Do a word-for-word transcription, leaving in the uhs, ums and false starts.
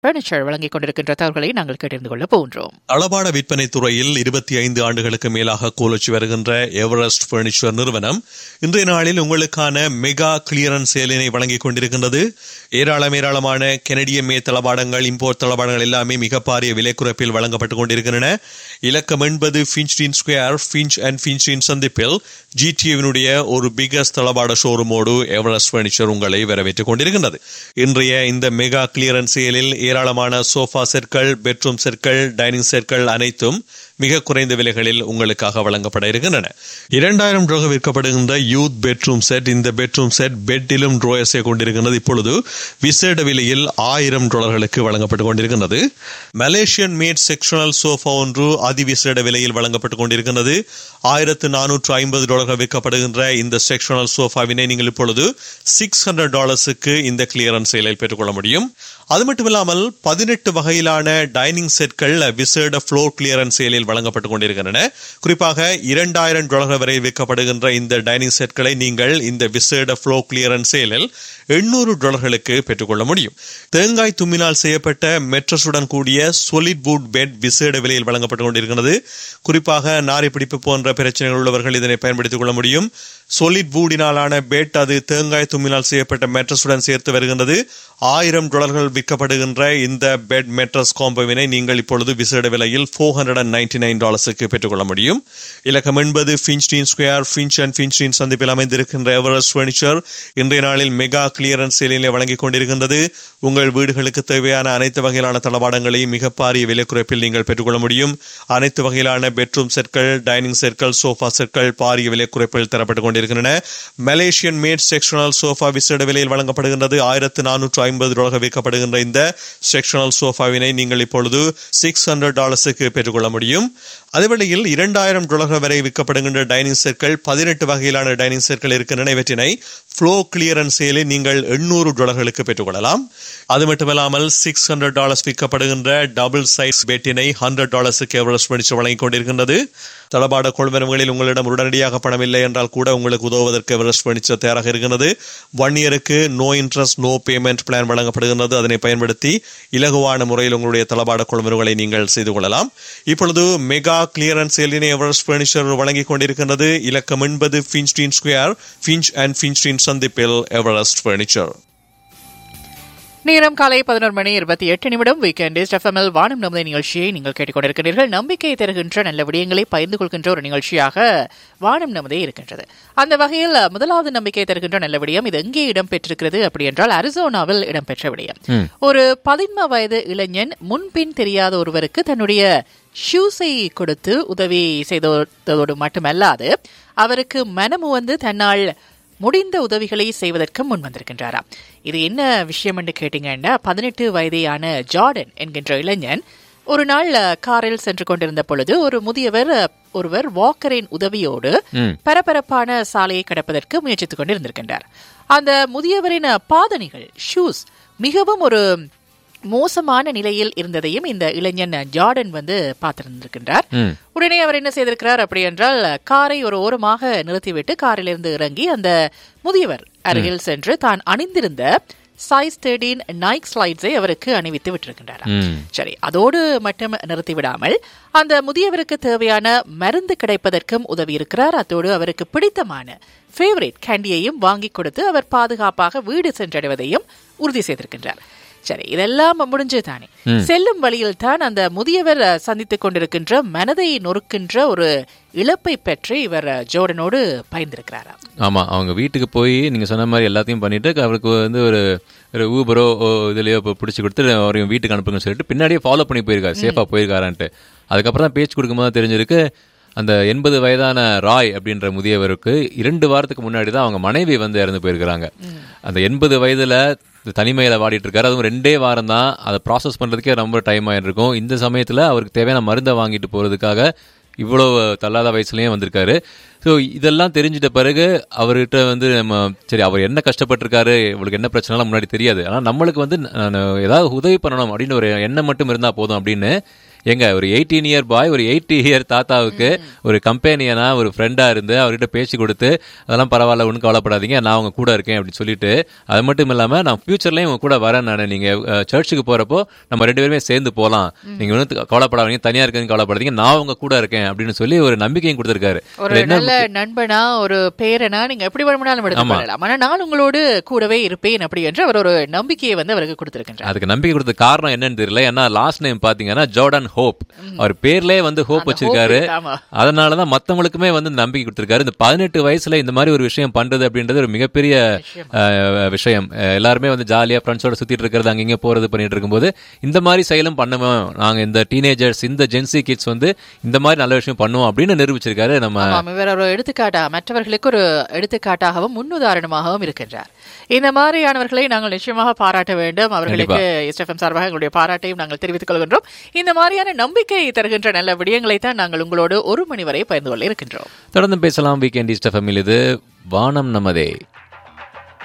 Furniture வழங்கிக் கொண்டிருக்கின்ற தகவல்களை நாங்கள் கேட்டறிந்து கொள்ள போன்றோம். தளபாட விற்பனை துறையில் இருபத்தி ஐந்து ஆண்டுகளுக்கு மேலாக கோலோச்சி வருகின்ற எவரெஸ்ட் பர்னிச்சர் நிறுவனம் இன்றைய நாளில் உங்களுக்கான மெகா கிளியரன்ஸ் சேலினை வழங்கிக் கொண்டிருக்கின்றது. ஏராளம் ஏராளமான கெனடிய மே தளபாடங்கள், இம்போர்ட் தளபாடங்கள் எல்லாமே மிக பாரிய விலை குறைப்பில் வழங்கப்பட்டுக் கொண்டிருக்கின்றன. இலக்கம் எண்பது ஃபின்ச்டின் ஸ்கொயர், ஃபின்ச் அண்ட் ஃபின்ச்டின் சந்திப்பில் ஜிடிஏவினுடைய ஒரு பிகஸ்ட் தளபாட ஷோரூமோடு எவரெஸ்ட் பர்னிச்சர் உங்களை வரவேற்றுக் கொண்டிருக்கின்றது. இன்றைய இந்த மெகா கிளியரன்ஸ் சேலில் ஏராளமான சோஃபா செட்கள், பெட்ரூம் செட்கள், டைனிங் செட்கள் அனைத்தும் மிக குறைந்த விலைகளில் உங்களுக்காக வழங்கப்பட இருக்கின்றன. இரண்டாயிரம் ரூபாய் விற்கப்படுகின்ற யூத் பெட்ரூம் செட், இந்த பெட்ரூம் செட் பெட்டிலும் ட்ரோயர்ஸை கொண்டிருக்கின்றது. இப்பொழுது விசேட விலையில் ஆயிரம் டாலர்களுக்கு வழங்கப்பட்டுக் கொண்டிருக்கின்றது. மலேசியன் மேட் செக்ஷனல் சோஃபா ஒன்று அதிவிசேட விலையில் வழங்கப்பட்டுக் கொண்டிருக்கின்றது. ஆயிரத்து நானூற்று ஐம்பது டாலர்கள் விற்கப்படுகின்ற இந்த செக்ஷனல் சோஃபாவினை நீங்கள் இப்பொழுது சிக்ஸ் ஹண்ட்ரட் டாலர்ஸுக்கு இந்த கிளியரன்ஸ் சேலில் பெற்றுக்கொள்ள முடியும். அது மட்டுமில்லாமல் பதினெட்டு வகையிலான டைனிங் செட்கள் விசேட ஃப்ளோர் கிளியரன்ஸ் சேலில் வழங்கப்பட்டுக் கொண்டிருக்கின்றன. குறிப்பாக இரண்டாயிரம் டாலர்கள் வரை விற்கப்படுகின்ற இந்த டைனிங் செட்களை நீங்கள் இந்த விசேட ஃப்ளோர் கிளியரன்ஸ் சேலில் எண்ணூறு டாலர்களுக்கு பெற்றுக்கொள்ள முடியும். தேங்காய் தும்மினால் செய்யப்பட்ட மெட்ரஸுடன் கூடிய சொலிட் வுட் பெட் விசேட விலையில் வழங்கப்பட்டுக் கொண்டிருக்கிறது. குறிப்பாக நாரை பிடிப்பு போன்ற பிரச்சனைகள் உள்ளவர்கள் இதனை பயன்படுத்திக் கொள்ள முடியும். சொலிட் வுடினாலான பெட், அது தேங்காய் தும்மினால் செய்யப்பட்ட மெட்ரஸுடன் சேர்த்து வருகின்றது. ஆயிரம் டாலர்கள் விற்கப்படுகின்ற இந்த பெட் மெட்ரஸ் காம்போவினை நீங்கள் இப்பொழுது விசேட விலையில் four hundred and ninety nine டாலர்ஸுக்கு பெற்றுக்கொள்ள முடியும். இலக்கம் என்பது ஃபின்ச்டின் ஸ்கொயர், ஃபின்ச் அண்ட் ஃபின்ச்டின் சந்திப்பில் அமைந்திருக்கின்ற எவரெஸ்ட் பர்னிச்சர் இன்றைய நாளில் மெகா கிளியரன்ஸ் சேலிலே வழங்கிக் கொண்டிருக்கின்றது. உங்கள் வீடுகளுக்கு தேவையான அனைத்து வகையிலான தளபாடங்களையும் மிக பாரிய விலை குறைப்பில் நீங்கள் பெற்றுக்கொள்ள முடியும். அனைத்து வகையிலான பெட்ரூம் செட்கள், டைனிங் செட்கள், சோஃபா செட்கள் பாரிய விலை குறைப்பில் தரப்பட்டுக் கொண்டிருக்கின்றன. மலேசியன் மேட் செக்ஷனல் சோஃபா விசேட விலையில் வழங்கப்படுகின்றது. ஆயிரத்து நானூற்று ஐம்பது டாலர்கள் விற்கப்படுகின்ற இந்த செக்ஷனல் சோஃபாவினை நீங்கள் இப்பொழுது சிக்ஸ் ஹண்ட்ரட் டாலர்ஸுக்கு பெற்றுக்கொள்ள முடியும். அதேவேளையில் இரண்டாயிரம் டாலர்கள் வரை விற்கப்படுகின்ற டைனிங் செட்கள், பதினெட்டு வகையிலான டைனிங் செட்கள் இருக்கின்றன. இவற்றினை ஃப்ளோ கிளியரன்ஸ் சேலில் நீங்கள் எண்ணூறு டாலர்களுக்கு பெற்றுக்கொள்ளலாம். அது மட்டுமல்லாமல் six hundred dollars விற்கப்படுகின்ற double size பெட்டினை hundred டாலர்ஸுக்கு Everest furniture வழங்கிக் கொண்டிருக்கின்றது. தளபாட கொள்வனவுகளில் உங்களிடம் உடனடியாக பணம் இல்லை என்றால் கூட உங்களுக்கு உதவுவதற்கு எவரெஸ்ட் பர்னிச்சர் தயாராக இருக்கிறது. ஒன் இயருக்கு no interest no payment plan வழங்கப்படுகிறது. அதனை பயன்படுத்தி இலகுவான முறையில் உங்களுடைய தளபாட கொள்வனவுகளை நீங்கள் செய்து கொள்ளலாம். இப்பொழுது மெகா கிளியரன்ஸ் சேலினை எவரெஸ்ட் பர்னிச்சர் வழங்கிக் கொண்டிருக்கின்றது. இலக்கம் என்பது ஃபின்ச்டின் ஸ்கொயர், ஃபின்ச் அண்ட் ஃபின்ச்டின் சந்திப்பில் எவரெஸ்ட் பர்னிச்சர். நேரம் காலை பதினோரு மணி இருபத்தி எட்டு நிமிடம். வீக்கெண்ட் எஃப்எம்எல் வானம் நமது நிகழ்ச்சியை நீங்கள் கேட்டுக்கொண்டிருக்கிறீர்கள். நம்பிக்கை தருகின்ற நல்ல விடயங்களை பகிர்ந்து கொள்கின்ற ஒரு நிகழ்ச்சியாக வானம் நமதே இருக்கின்றது. அந்த வகையில் முதலாவது நம்பிக்கை தருகின்ற நல்ல விடயம் இது எங்கே இடம்பெற்றிருக்கிறது அப்படி என்றால் அரிசோனாவில் இடம்பெற்ற விடயம். ஒரு பதின்ம வயது இளைஞன் முன்பின் தெரியாத ஒருவருக்கு தன்னுடைய ஷூஸை கொடுத்து உதவி செய்ததோடு மட்டுமல்லாது அவருக்கு மனமு வந்து தன்னால் முடிந்த உதவிகளை செய்வதற்கு முன் வந்திருக்கின்றாராம். இது என்ன விஷயம் என்று கேட்டீங்கன்னா, பதினெட்டு வயதையான ஜார்டன் என்கின்ற இளைஞன் ஒரு நாள் காரில் சென்று கொண்டிருந்த பொழுது ஒரு முதியவர் ஒருவர் வாக்கரின் உதவியோடு பரபரப்பான சாலையை கடப்பதற்கு முயற்சித்துக் கொண்டிருந்திருக்கின்றார். அந்த முதியவரின் பாதணிகள், ஷூஸ் மிகவும் ஒரு மோசமான நிலையில் இருந்ததையும் இந்த இளைஞன் ஜார்டன் வந்து பார்த்திருந்திருக்கின்றார். உடனே அவர் என்ன செய்திருக்கிறார் அப்படி என்றால், காரை ஒரு ஓரமாக நிறுத்திவிட்டு காரிலிருந்து இறங்கி அந்த முதியவர் அருகில் சென்று தான் அணிந்திருந்த சைஸ் தேர்ட்டீன் நைக் ஸ்லைட்ஸை அவருக்கு அணிவித்து விட்டிருக்கின்றார். சரி, அதோடு மட்டும் நிறுத்திவிடாமல் அந்த முதியவருக்கு தேவையான மருந்து கிடைப்பதற்கும் உதவி இருக்கிறார். அதோடு அவருக்கு பிடித்தமான ஃபேவரேட் கேண்டியையும் வாங்கி கொடுத்து அவர் பாதுகாப்பாக வீடு சென்றடைவதையும் உறுதி செய்திருக்கின்றார். சரி, இதெல்லாம் முடிஞ்சு தானே செல்லும் வழியில் தான் அந்த முதியவர் சந்தித்துக் கொண்டிருக்கின்ற மனதை நொறுக்கின்ற ஒரு இழப்பை பெற்று இவர் ஜோர்டனோடு பயந்திருக்கிறாரா. ஆமா, அவங்க வீட்டுக்கு போய் நீங்க சொன்ன மாதிரி எல்லாத்தையும் பண்ணிட்டு அவருக்கு வந்து ஒரு ஒரு ஊபரோ இதுலயோ பிடிச்சி கொடுத்து அவரையும் வீட்டுக்கு அனுப்புங்கன்னு சொல்லிட்டு பின்னாடியே ஃபாலோ பண்ணி போயிருக்காரு, சேஃபா போயிருக்காரான்ட்டு. அதுக்கப்புறம் தான் பேச்சு கொடுக்கும்போது தெரிஞ்சிருக்கு, அந்த எண்பது வயதான ராய் அப்படின்ற முதியவருக்கு இரண்டு வாரத்துக்கு முன்னாடி தான் அவங்க மனைவி வந்து இறந்து போயிருக்கிறாங்க. அந்த எண்பது வயதுல தனிமையில வாடிட்டு இருக்காரு. அதுவும் ரெண்டே வாரம் தான் அதை ப்ராசஸ் பண்றதுக்கே ரொம்ப டைம் ஆயிருக்கும். இந்த சமயத்துல அவருக்கு தேவையான மருந்தை வாங்கிட்டு போறதுக்காக இவ்வளவு தள்ளாத வயசுலயும் வந்திருக்காரு. ஸோ இதெல்லாம் தெரிஞ்சிட்ட பிறகு அவர்கிட்ட வந்து நம்ம சரி அவர் என்ன கஷ்டப்பட்டிருக்காரு, இவளுக்கு என்ன பிரச்சனைலாம் முன்னாடி தெரியாது, ஆனால் நம்மளுக்கு வந்து ஏதாவது உதவி பண்ணணும் அப்படின்னு ஒரு எண்ணம் மட்டும் இருந்தால் போதும் அப்படின்னு எங்க ஒரு எயிட்டீன் இயர் பாய் ஒரு எயிட்டி இயர் தாத்தாவுக்கு ஒரு கம்பெனியனா ஒரு ஃப்ரெண்டா இருந்து அவர்கிட்ட பேசி கொடுத்து அதெல்லாம் பரவாயில்ல ஒன்றும் கவலைப்படாதீங்க நான் அவங்க கூட இருக்கேன் அப்படின்னு சொல்லிட்டு அது மட்டும் இல்லாம நான் ஃபியூச்சர்லயும் உங்க கூட வரேன் நான் நீங்க சர்ச்சுக்கு போறப்போ நம்ம ரெண்டு பேருமே சேர்ந்து போகலாம் நீங்க ஒன்றும் கவலைப்படாதீங்க தனியா இருக்குன்னு கவலைப்படாதீங்க நான் உங்க கூட இருக்கேன் அப்படின்னு சொல்லி ஒரு நம்பிக்கையும் கொடுத்திருக்காரு. ஒரு நல்ல நண்பனா ஒரு பேரனா நீங்க எப்படி வேணும்னாலும் எடுத்துக்கலாம் ஆனா நான் உங்களோடு கூடவே இருப்பேன் அப்படி என்று அவர் ஒரு நம்பிக்கையை வந்து அவருக்கு கொடுத்திருக்கின்றார். அதுக்கு நம்பிக்கை கொடுத்த காரணம் என்னன்னு தெரியல. ஏன்னா லாஸ்ட் நேம் பாத்தீங்கன்னா ஜோர்டன் ஹோப் அவர் பேர்லயே வந்து ஹோப் வச்சிருக்காரு. அதனாலதான் மத்தவங்களுக்குமே வந்து நம்பிக்கை கொடுத்திருக்காரு. இந்த பதினெட்டு வயசுல இந்த மாதிரி ஒரு விஷயம் பண்றது அப்படின்றது ஒரு மிகப்பெரிய விஷயம். எல்லாருமே வந்து ஜாலியா ஃப்ரெண்ட்ஸோட சுத்திட்டு இருக்கிறது அங்க இங்க போறது பண்ணிட்டு இருக்கும்போது இந்த மாதிரி செயலும் பண்ணுவோம் நாங்க இந்த டீனேஜர்ஸ் இந்த ஜென்சி கிட்ஸ் வந்து இந்த மாதிரி நல்ல விஷயம் பண்ணுவோம் அப்படின்னு நிரூபிச்சிருக்காரு. நம்ம வேற ஒரு எடுத்துக்காட்டா மற்றவர்களுக்கு ஒரு எடுத்துக்காட்டாகவும் முன்னுதாரணமாகவும் இருக்கின்றார். இந்த மாதிரியானவர்களை நாங்கள் நிச்சயமாக பாராட்ட வேண்டும். அவர்களுக்கு எஸ்எஃப்எம் சார்பாக எங்களுடைய பாராட்டையும் நாங்கள் தெரிவித்துக் கொள்கின்றோம். இந்த மாதிரியான நம்பிக்கை தருகின்ற நல்ல விடயங்களை தான் நாங்கள் உங்களோடு ஒரு மணி வரை பகிர்ந்து கொள்ள இருக்கின்றோம். தொடர்ந்து பேசலாம். Weekend SFM. இது வானம் நமதே.